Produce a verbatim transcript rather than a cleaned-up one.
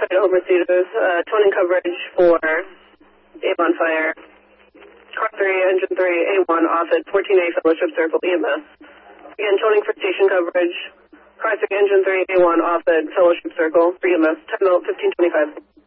to Homer Cedars, uh, toning coverage for Aim on Fire. Car three, engine three, A one, off at fourteen A Fellowship Circle, E M S. Again, toning for station coverage. Car three, engine three, A one, off at Fellowship Circle, E M S, ten oh, fifteen twenty-five.